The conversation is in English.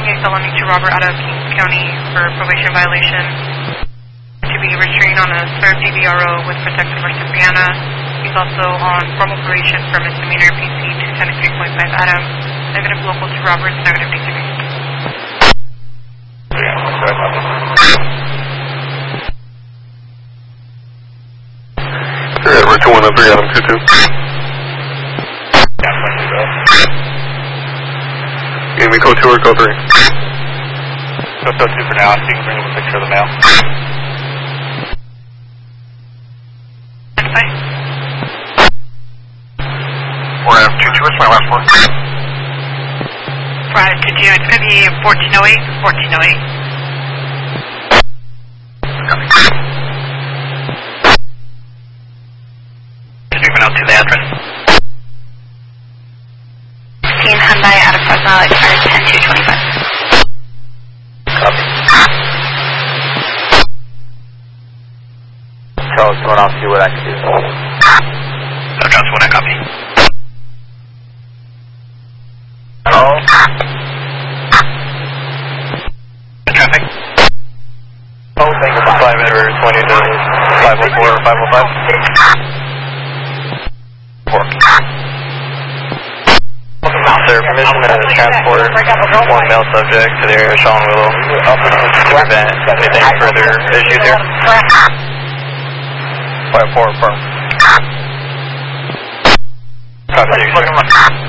a felony to Robert out of Kings County for probation violation. To be restrained on a served DVRO with protective or Cipriana. He's also on formal probation for misdemeanor PC 273.5 Adam. Negative local to Roberts, negative DTV. Edward 213 Adam 22. Give me code 2 or code 3. Code 2 for now, so you can bring up a picture of the mail. We're at 22, what's my last one? For Adam 22, it's going to be 1408, 1408. Moving out to the address. 16 Hyundai out of Fresno, expired 10-225. Copy. Charles, going off, see what I can do. No, Charles, what I copy. Hello? Traffic? Oh, thank you. 5 Edward 20 to 504 or 505. Sir, permission to transport one male subject to the area of Sean Willow. To prevent anything further issues here. 5-4 firm. Copy.